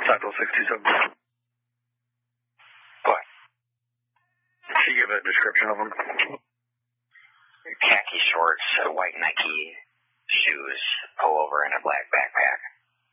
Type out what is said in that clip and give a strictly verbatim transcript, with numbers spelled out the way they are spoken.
Central sixty-seven. What? Can you give a description of them? Khaki shorts, a white Nike shoes, pullover, and a black backpack.